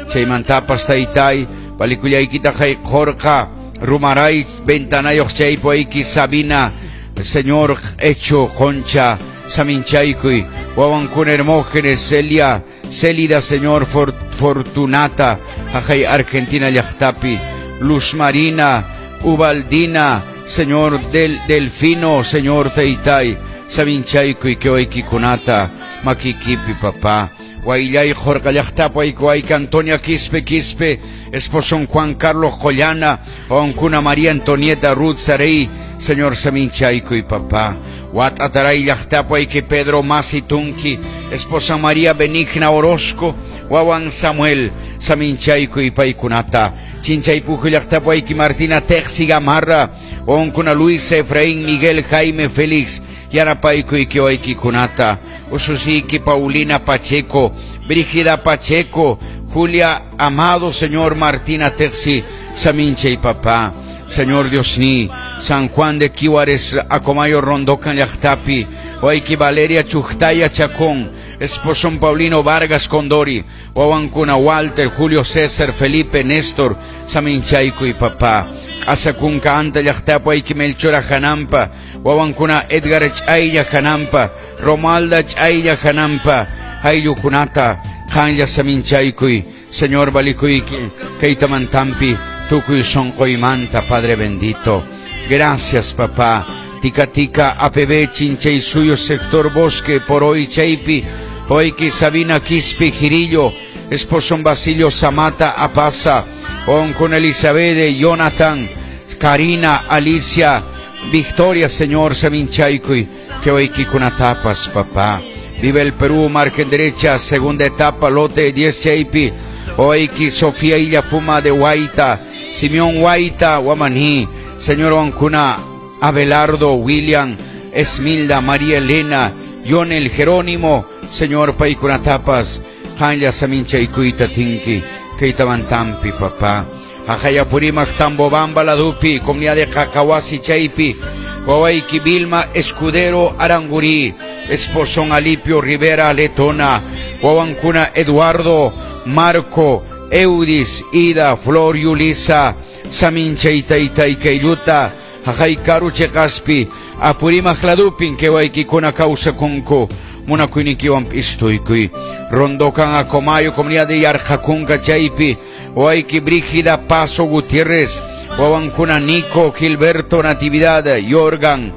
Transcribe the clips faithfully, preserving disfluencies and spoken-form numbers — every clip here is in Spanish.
chaymantapas taytay palikullaykita kay Jorqa Rumaray ventanayoq chaypi ayki Sabina Señor Hecho Concha saminchaykuy wawankuna Hermógenes Celia Célida Señor For, Fortunata ajay Argentina llaqtapi Luz Marina Ubaldina Señor del Delfino Señor taytay saminchaykuy kewayki kunata makikipi papá Guaylay Jorge llaqtapi ayku Antonia Quispe Quispe esposon Juan Carlos Collana onkuna María Antonieta Ruth Sarey Señor saminchaykuy papá Watataray llaqtapi ayki Pedro Masi Tunki esposa María Benigna Orozco wawan Samuel saminchaykuy paykunata Chinchaypuku llaqtapi ayki Martina Texi Gamarra onkuna Luis Efraín Miguel Jaime Félix yanapaykuy kewayki kunata Ususiki Paulina Pacheco Brígida Pacheco Julia Amado Señor Martina Texi Saminchay papá Señor Diosni San Juan de Quiwares Acomayo Rondocan llaqtapi Oiki Valeria Chuchtaya Chacón Esposon Paulino Vargas Condori Wawankuna Walter Julio César Felipe Néstor Saminchaykuy papá Asakunka anta llaqtapi ayki Melchora Janampa wawankuna Edgar Chaylla Janampa Romalda Chaylla Janampa ayllukunata qanlla saminchaykuy Señor balikuyki kaytamantampi tukuy sonqoymanta Padre bendito gracias papá tika tika A P B Chinchay suyo sector bosque por hoy chaypi oyki Sabina Quispe Girillo esposon Basilio Samata Apasa con Elizabeth, Jonathan, Karina, Alicia, Victoria, Señor saminchaykuy que hoy kunatapas papá vive el Perú margen derecha segunda etapa lote diez chaypi hoy Sofía Illa Puma de Guaita Simeón Guaita Guamaní Señor Oncuna Abelardo William Esmilda María Elena Yonel Jerónimo Señor paykunatapas qanlla saminchaykuy tatinki Keitamantampi papá Ajayapurimak Tambobamba Ladupi comunidad de Cacahuasi Chaypi Guawaiki Vilma Escudero Arangurí esposon Alipio Rivera Letona Guawancuna Eduardo Marco Eudis Ida Flor Yulisa Saminchaytaytay Kayuta Ajaykaru Chekaspi Apurimak Ladupin Kewaiki Kuna Causa Kunko Munakunikiwan Pistoykui Rondocan Acomayo comunidad de Yarjacunca Chaypi Oaiki Brígida Paso Gutiérrez Wawankuna Nico Gilberto Natividad Yorgan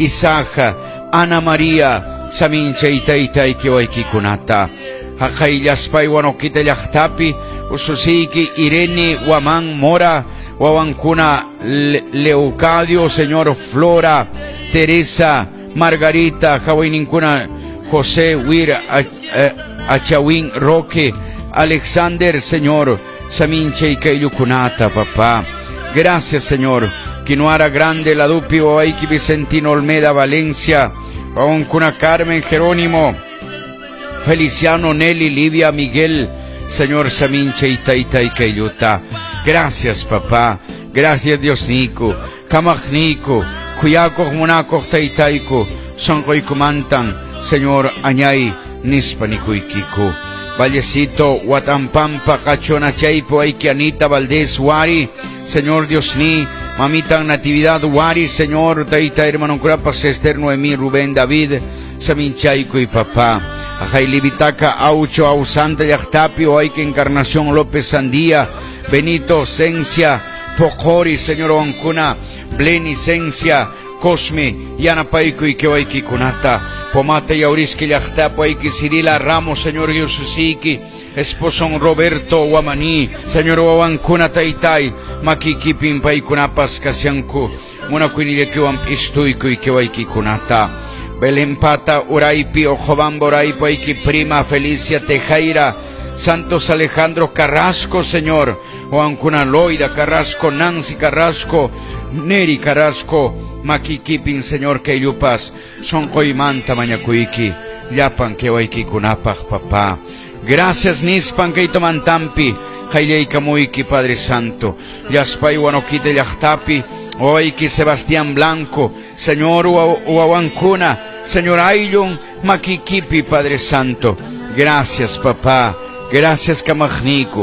Isaac Ana María Saminchaytaytay Kewaiki Kunata Ajayllaspay Wanokita llaqtapi Ususiki Irene Guamán Mora Wawankuna Le Leucadio Señor Flora Teresa Margarita Hawaininkuna José Wir Achawin Roque Alexander Señor Saminchay Kaylukunata papá gracias Señor Quinoara Grande Ladupi Oaiki Vicentino Olmeda Valencia Onkuna Carmen Jerónimo Feliciano Nelly Livia Miguel Señor Saminchay Kayluta gracias papá gracias Dios Nico Kamajnico Kuyako Munako Taytayko Sonkoykumantan Señor Añay Nispanikuykiko Vallecito Watampampa Cachona Chaypo Aiki Anita Valdés Wari Señor Diosni Mamita Natividad Wari Señor Taita Hermano Curapas Esther Noemí Rubén David Saminchaykuy papá Ajay Libitaca Aucho Ausanta llaqtapi Aiki Encarnación López Sandía Benito Sencia Pojori Señor Oncuna Blenicencia Cosme Yanapaykuy Kewaiki Kunata Pomate Yauriski llaqtapi ayki Cirila Ramos Señor Yosusiki esposon Roberto Guamaní Señor Wawankuna taytay makikipin paykunapas kasyanku munakuyniykiwan p'istuykuy kewaiki kunata Belén Pata Uraypi Ojobamba Uraypi ayki prima Felicia Tejaira Santos Alejandro Carrasco Señor Wawankuna Loida Carrasco Nancy Carrasco Neri Carrasco makikipin Señor Kayupas son koymanta mañakuyki llapan kewaiki kunapaj papá gracias nispan kaytamantampi qayllaykamuyki Padre Santo yaspay wanokita llaqtapi oyki Sebastián Blanco Señor Wawankuna Señor Ayllon makikipi Padre Santo gracias papá gracias kamajniku